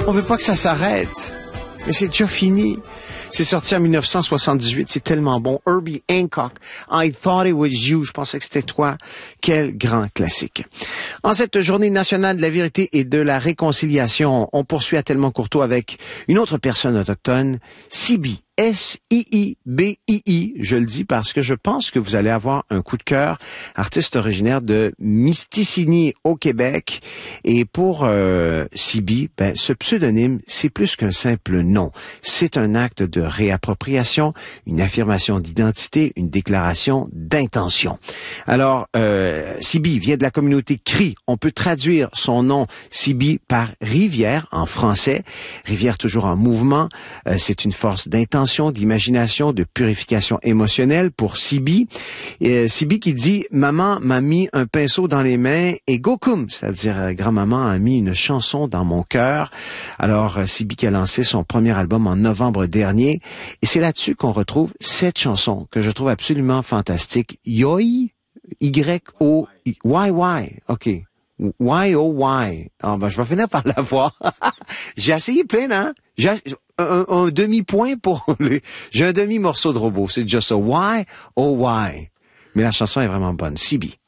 On veut pas que ça s'arrête. Mais c'est déjà fini. C'est sorti en 1978, c'est tellement bon. Herbie Hancock, I Thought It Was You, je pensais que c'était toi. Quel grand classique. En cette journée nationale de la vérité et de la réconciliation, on poursuit à Tellement Courteau avec une autre personne autochtone, Sibi. S-I-I-B-I-I, je le dis parce que je pense que vous allez avoir un coup de cœur, artiste originaire de Misticini au Québec. Et pour Sibi, ce pseudonyme, c'est plus qu'un simple nom. C'est un acte de réappropriation, une affirmation d'identité, une déclaration d'intention. Alors, Sibi vient de la communauté Cri. On peut traduire son nom Sibi par rivière en français. Rivière toujours en mouvement. C'est une force d'intention, d'imagination, de purification émotionnelle pour Sibi. Sibi qui dit « Maman m'a mis un pinceau dans les mains et gokum », c'est-à-dire grand-maman a mis une chanson dans mon cœur. Alors, Sibi qui a lancé son premier album en novembre dernier. Et c'est là-dessus qu'on retrouve cette chanson que je trouve absolument fantastique. Yoi, Y-O-Y-Y. OK. Y-O-Y. Ah, je vais finir par la voir. J'ai essayé plein, hein? J'ai un demi-point pour j'ai un demi-morceau de robot. C'est déjà ça. Y-O-Y. Mais la chanson est vraiment bonne. Sibi.